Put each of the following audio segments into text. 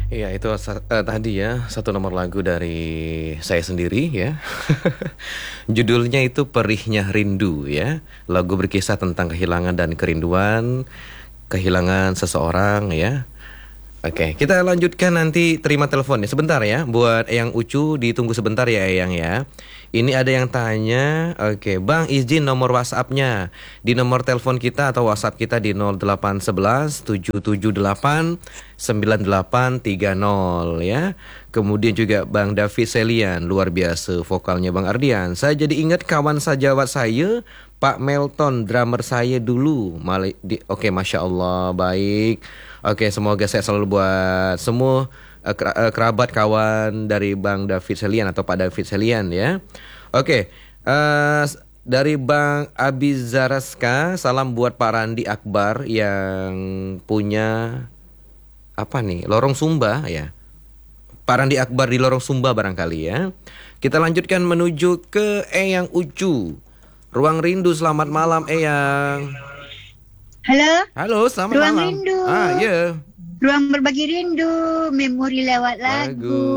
Iya, itu tadi ya satu nomor lagu dari saya sendiri ya. Judulnya itu Perihnya Rindu ya. Lagu berkisah tentang kehilangan dan kerinduan, kehilangan seseorang ya. Oke, kita lanjutkan nanti terima teleponnya. Sebentar ya, buat Eyang Ucu ditunggu sebentar ya Eyang ya. Ini ada yang tanya, oke Bang izin nomor WhatsApp-nya. Di nomor telepon kita atau WhatsApp kita di 0811 778 9830 ya. Kemudian juga Bang David Selian, luar biasa vokalnya Bang Ardian. Saya jadi ingat kawan sejawat saya, Pak Melton, drummer saya dulu. Oke, Masya Allah, baik. Oke, semoga saya selalu buat semua kerabat kawan dari Bang David Selian atau Pak David Selian ya. Oke, dari Bang Abizaraska, salam buat Pak Randi Akbar yang punya apa nih? Lorong Sumba ya. Pak Randi Akbar di Lorong Sumba barangkali ya. Kita lanjutkan menuju ke Eyang Ucu. Ruang Rindu, selamat malam Eyang. Halo. Halo, selamat Ruang malam. Rindu. Iya. Ruang berbagi rindu, memori lewat lagu.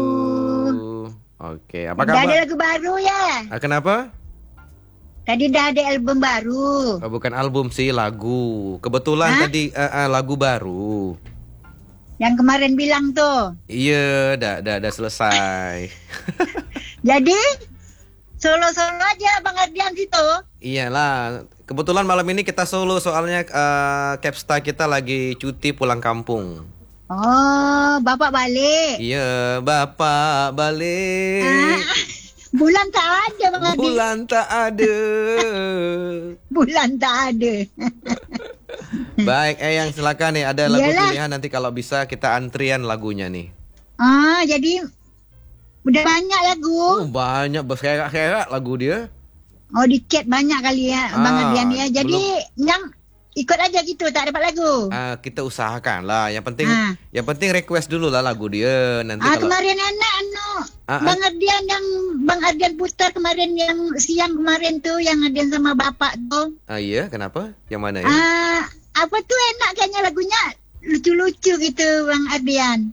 Oke, apa Dah kabar? ada lagu baru ya? Kenapa? Tadi dah ada album baru. Bukan album sih, lagu. Kebetulan Hah? tadi lagu baru. Yang kemarin bilang tuh. Iya, dah selesai. Jadi solo-solo aja Bang Ardian situ. Iyalah, kebetulan malam ini kita solo soalnya Capstar kita lagi cuti pulang kampung. Oh, Bapak balik. Iya, Bapak balik. Bulan tak ada Bang Ardian. Bulan tak ada. Bulan tak ada. Baik, Eyang silakan nih, ada lagu Iyalah. pilihan nanti kalau bisa kita antrian lagunya nih. Jadi udah banyak lagu. Banyak berserak-serak lagu dia. Oh, di chat banyak kali ya Bang Ardian ya. Jadi yang ikut aja gitu, tak dapat lagu. Kita usahakan lah. Yang penting request dulu lah lagu dia. Nanti kalau kemarin anak Bang Ardian yang Bang Ardian putar kemarin yang siang kemarin tuh yang Ardian sama bapak tuh. Iya, kenapa? Yang mana ya? Apa tuh enak kayaknya lagunya lucu-lucu gitu Bang Ardian.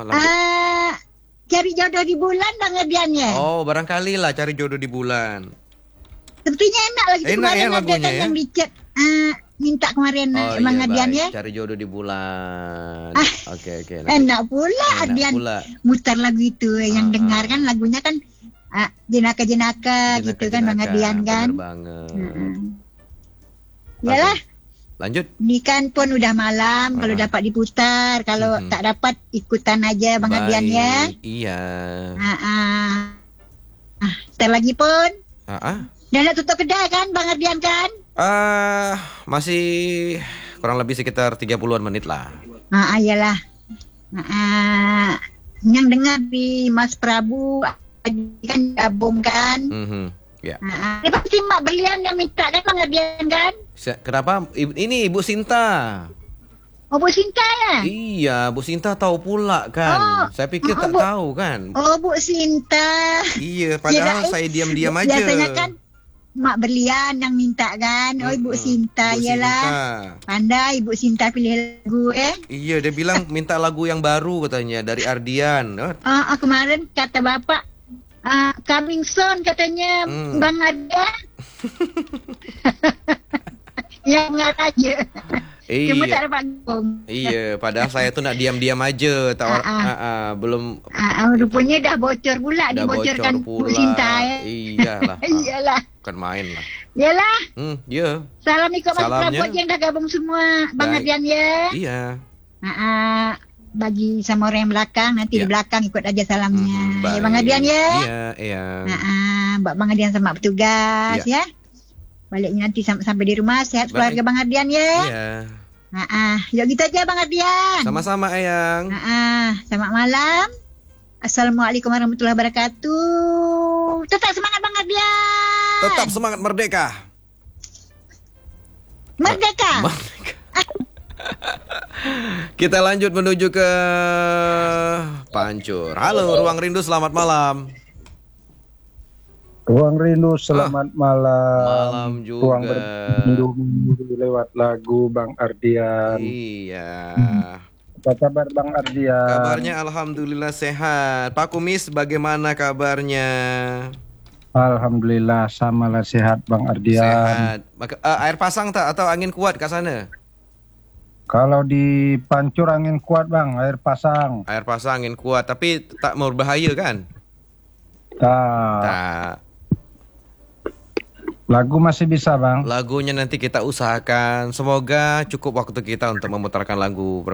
Cari jodoh di bulan Bang Ardian ya. Oh, barangkali lah Cari Jodoh di Bulan. Sepertinya enak lagi Enak kemarin ya ada lagunya kan ya? yang di chat minta kemarin Bang Iya, Ardian baik. ya. Cari Jodoh di Bulan. Oke. Enak pula Ardian mutar lagu itu yang dengar kan lagunya kan jenaka-jenaka gitu kan Bang Ardian kan. Bener banget. Yalah. Lanjut. Ini kan pun udah malam kalau dapat diputar, kalau tak dapat ikutan aja Bang Ardian ya. Iya. Setelah lagi pun. Dan nak tutup kedai kan Bang Ardian kan? Masih kurang lebih sekitar 30-an menit lah. Iyalah. Yang dengar di Mas Prabu kan gabung kan. Ya. Ini pasti mak belian yang minta kan Bang Ardian kan? Kenapa? Ini Ibu Sinta. Oh, Bu Sinta ya? Iya, Bu Sinta tahu pula kan. Saya pikir tak tahu kan. Oh, Bu Sinta. Iya, padahal saya diam-diam aja. Biasanya kan mak berlian yang minta kan. Oh, Ibu Sinta, iyalah. Pandai Ibu Sinta pilih lagu Iya, dia bilang minta lagu yang baru katanya dari Ardian. Kemarin kata bapak coming soon katanya Bang Ardian. Yang nggak aja. Cuma tak dapat gabung. Iya, padahal saya tuh nak diam-diam aja. Belum. Rupanya dah bocor pula, dibocorkan Bu Sinta ya. Iyalah. Iyalah. Bukan main lah. Iyalah. Iya. Salam ikut Mas Prabu yang dah gabung semua, Bang Ardian ya. Iya. Bagi sama orang yang belakang, nanti di belakang ikut aja salamnya. Ya Bang Ardian ya. Iya. Bang Ardian sama petugas ya. Baliknya nanti sampai di rumah sehat keluarga Bang Ardian ya. Iya. Yuk gitu aja Bang Ardian. Sama-sama Eyang. Selamat malam. Assalamualaikum warahmatullahi wabarakatuh. Tetap semangat Bang Ardian. Tetap semangat merdeka. Merdeka. Kita lanjut menuju ke Pancur. Halo, Ruang Rindu, selamat malam. Ruang Rindu, selamat malam. Malam juga. Ruang Rindu lewat lagu Bang Ardian. Iya. Apa kabar Bang Ardian? Kabarnya alhamdulillah sehat. Pak Kumis bagaimana kabarnya? Alhamdulillah samalah sehat Bang Ardian. Sehat. Air pasang tak atau angin kuat ke sana? Kalau di Pancur angin kuat Bang, air pasang. Air pasang angin kuat, tapi tak mau berbahaya kan? Tak. Tak. Lagu masih bisa Bang. Lagunya nanti kita usahakan. Semoga cukup waktu kita untuk memutarkan lagu